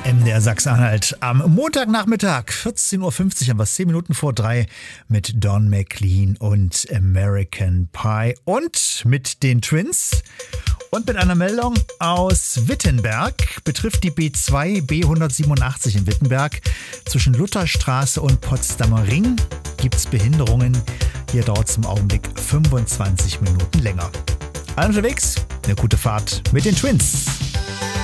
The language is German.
MDR Sachsen-Anhalt am Montagnachmittag, 14.50 Uhr, haben wir 10 Minuten vor 3 mit Don McLean und American Pie und mit den Twins. Und mit einer Meldung aus Wittenberg betrifft die B2 B187 in Wittenberg. Zwischen Lutherstraße und Potsdamer Ring gibt es Behinderungen. Hier dauert es im Augenblick 25 Minuten länger. Alle unterwegs, eine gute Fahrt mit den Twins.